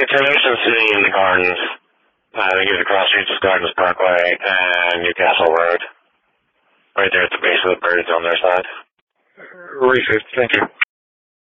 Carnation City in the Gardens. I think it's across the street of Gardens Parkway and Newcastle Road. Right there at the base of the birds on their side. Received. Thank you.